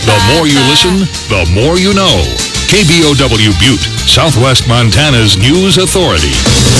The more you listen, the more you know. KBOW Butte, Southwest Montana's news authority.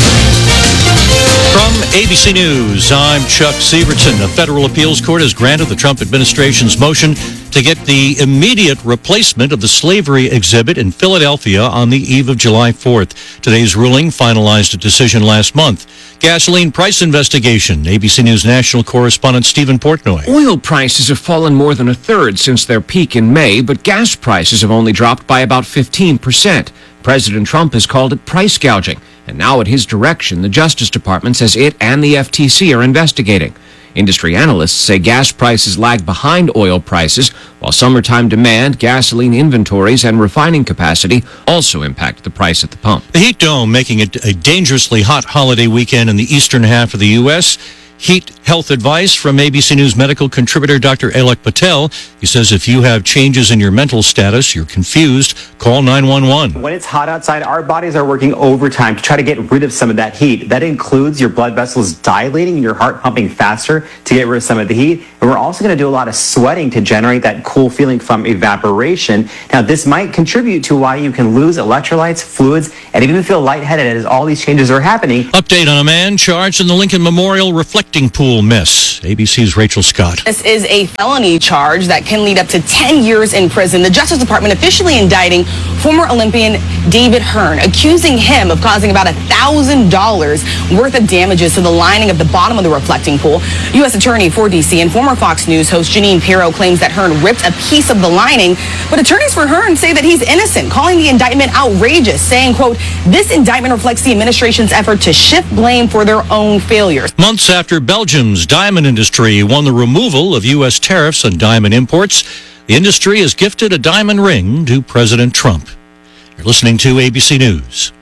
From ABC News, I'm Chuck Sievertson. A federal appeals court has granted the Trump administration's motion to get the immediate replacement of the slavery exhibit in Philadelphia on the eve of July 4th. Today's ruling finalized a decision last month. Gasoline price investigation. ABC News national correspondent Stephen Portnoy. Oil prices have fallen more than a third since their peak in May, but gas prices have only dropped by about 15%. President Trump has called it price gouging, and now at his direction, the Justice Department says it and the FTC are investigating. Industry analysts say gas prices lag behind oil prices, while summertime demand, gasoline inventories, and refining capacity also impact the price at the pump. The heat dome making it a dangerously hot holiday weekend in the eastern half of the U.S. Heat health advice from ABC News medical contributor Dr. Alok Patel. He says if you have changes in your mental status, you're confused, call 911. When it's hot outside, our bodies are working overtime to try to get rid of some of that heat. That includes your blood vessels dilating and your heart pumping faster to get rid of some of the heat. And we're also going to do a lot of sweating to generate that cool feeling from evaporation. Now, this might contribute to why you can lose electrolytes, fluids, and even feel lightheaded as all these changes are happening. Update on a man charged in the Lincoln Memorial reflecting pool miss. ABC's Rachel Scott. This is a felony charge that can lead up to 10 years in prison. The Justice Department officially indicting former Olympian David Hearn, accusing him of causing about $1,000 worth of damages to the lining of the bottom of the reflecting pool. U.S. Attorney for D.C. and former Fox News host Jeanine Pirro claims that Hearn ripped a piece of the lining, but attorneys for Hearn say that he's innocent, calling the indictment outrageous, saying, quote, this indictment reflects the administration's effort to shift blame for their own failures. Months after Belgium's diamond industry won the removal of U.S. tariffs on diamond imports, the industry has gifted a diamond ring to President Trump. You're listening to ABC News.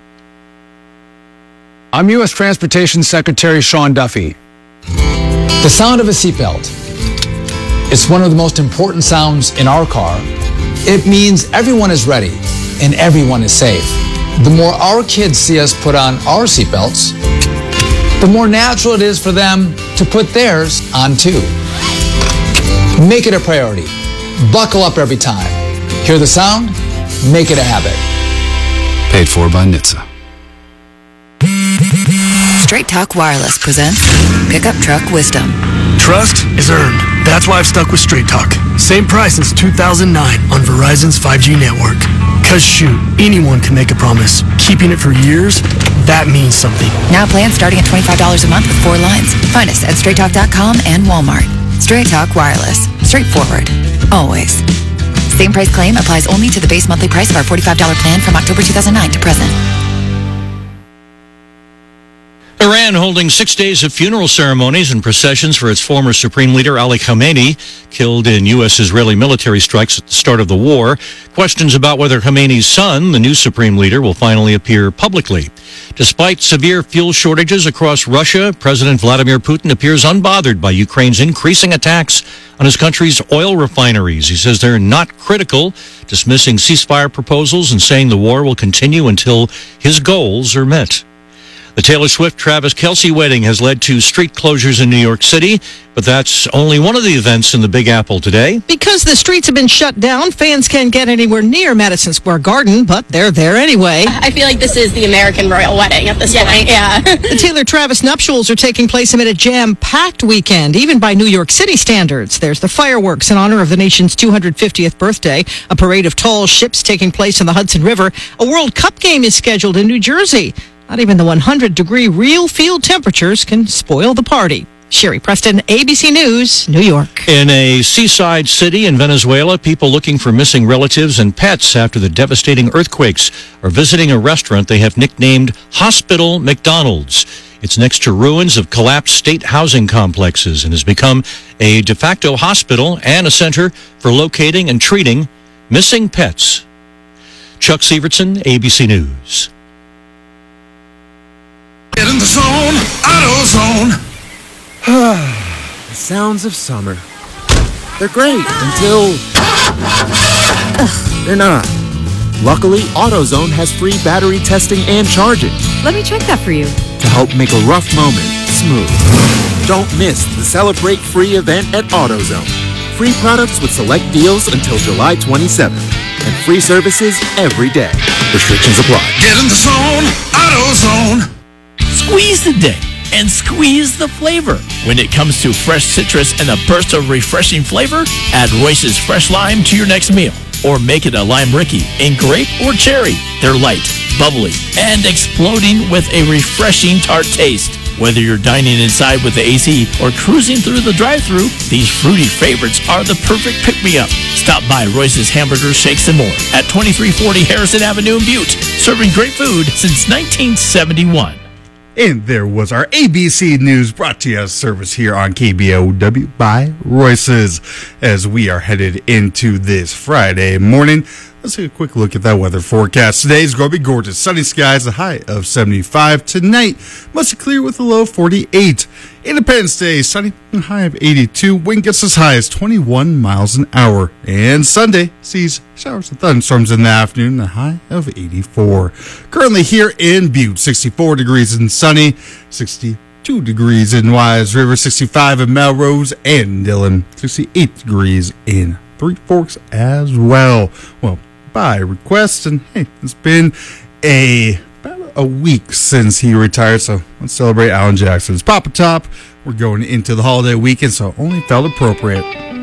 I'm U.S. Transportation Secretary Sean Duffy. The sound of a seatbelt. It's one of the most important sounds in our car. It means everyone is ready and everyone is safe. The more our kids see us put on our seatbelts, the more natural it is for them to put theirs on too. Make it a priority. Buckle up every time. Hear the sound? Make it a habit. Paid for by NHTSA. Straight Talk Wireless presents Pickup Truck Wisdom. Trust is earned. That's why I've stuck with Straight Talk. Same price since 2009 on Verizon's 5G network. Cause shoot, anyone can make a promise. Keeping it for years, that means something. Now plans starting at $25 a month with 4 lines. Find us at straighttalk.com and Walmart. Straight Talk Wireless. Straightforward. Always. Same price claim applies only to the base monthly price of our $45 plan from October 2009 to present. Iran holding 6 days of funeral ceremonies and processions for its former Supreme Leader Ali Khamenei, killed in U.S.-Israeli military strikes at the start of the war. Questions about whether Khamenei's son, the new Supreme Leader, will finally appear publicly. Despite severe fuel shortages across Russia, President Vladimir Putin appears unbothered by Ukraine's increasing attacks on his country's oil refineries. He says they're not critical, dismissing ceasefire proposals and saying the war will continue until his goals are met. The Taylor Swift-Travis Kelce wedding has led to street closures in New York City, but that's only one of the events in the Big Apple today. Because the streets have been shut down, fans can't get anywhere near Madison Square Garden, but they're there anyway. I feel like this is the American royal wedding at this point, yeah. The Taylor-Travis nuptials are taking place amid a jam-packed weekend, even by New York City standards. There's the fireworks in honor of the nation's 250th birthday, a parade of tall ships taking place in the Hudson River. A World Cup game is scheduled in New Jersey. Not even the 100-degree real field temperatures can spoil the party. Sherry Preston, ABC News, New York. In a seaside city in Venezuela, people looking for missing relatives and pets after the devastating earthquakes are visiting a restaurant they have nicknamed Hospital McDonald's. It's next to ruins of collapsed state housing complexes and has become a de facto hospital and a center for locating and treating missing pets. Chuck Sievertson, ABC News. Get in the zone, AutoZone. The sounds of summer. They're great until they're not. Luckily, AutoZone has free battery testing and charging. Let me check that for you. To help make a rough moment smooth. Don't miss the Celebrate Free event at AutoZone. free products with select deals until July 27th. And free services every day. Restrictions apply. Get in the zone, AutoZone. Squeeze the day and squeeze the flavor. When it comes to fresh citrus and a burst of refreshing flavor, add Royce's Fresh Lime to your next meal. Or make it a Lime Ricky in grape or cherry. They're light, bubbly, and exploding with a refreshing tart taste. Whether you're dining inside with the AC or cruising through the drive-thru, these fruity favorites are the perfect pick-me-up. Stop by Royce's Hamburgers, Shakes, and More at 2340 Harrison Avenue in Butte, serving great food since 1971. And there was our ABC News brought to you as service here on KBOW by Royce's. As we are headed into this Friday morning, let's take a quick look at that weather forecast. Today is going to be gorgeous. Sunny skies, a high of 75. Tonight, mostly clear with a low of 48. Independence Day, sunny and high of 82. Wind gets as high as 21 miles an hour. And Sunday sees showers and thunderstorms in the afternoon, a high of 84. Currently here in Butte, 64 degrees and sunny, 62 degrees in Wise River, 65 in Melrose and Dillon, 68 degrees in Three Forks as well. Well, by request, and hey, it's been about a week since he retired, so let's celebrate Alan Jackson's Papa Top. We're going into the holiday weekend, so it only felt appropriate.